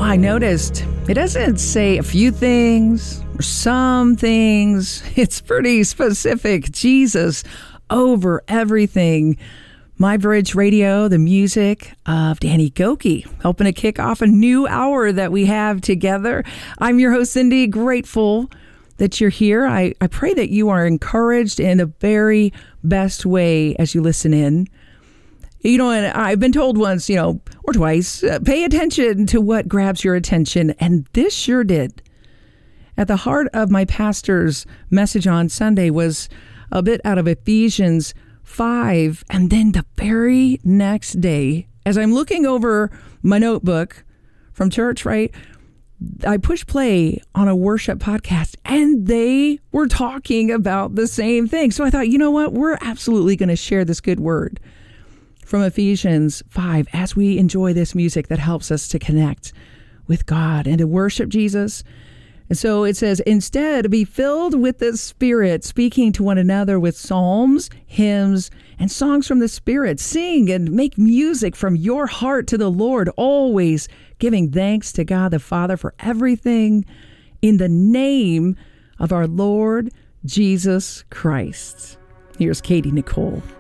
I noticed it doesn't say a few things or some things. It's pretty specific. Jesus over everything. My Bridge Radio, the music of Danny Gokey, helping to kick off a new hour that we have together. I'm your host, Cindy. Grateful that you're here. I pray that you are encouraged in the very best way as you listen in. You know, and I've been told once, or twice, pay attention to what grabs your attention. And this sure did. At the heart of my pastor's message on Sunday was a bit out of Ephesians 5. And then the very next day, as I'm looking over my notebook from church, right, I push play on a worship podcast and they were talking about the same thing. So I thought, you know what? We're absolutely going to share this good word from Ephesians 5 as we enjoy this music that helps us to connect with God and to worship Jesus. And so it says, instead, be filled with the Spirit, speaking to one another with psalms, hymns, and songs from the Spirit. Sing and make music from your heart to the Lord, always giving thanks to God the Father for everything in the name of our Lord Jesus Christ. Here's Katie Nicole.